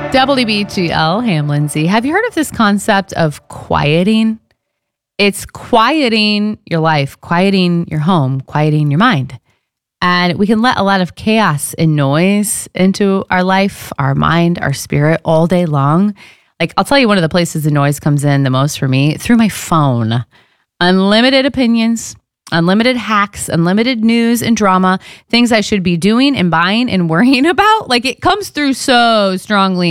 WBGL, Ham Lindsay. Have you heard of this concept of quieting? It's quieting your life, quieting your home, quieting your mind. And we can let a lot of chaos and noise into our life, our mind, our spirit all day long. Like, I'll tell you one of the places the noise comes in the most for me, through my phone. Unlimited opinions, unlimited hacks, unlimited news and drama, things I should be doing and buying and worrying about. Like, it comes through so strongly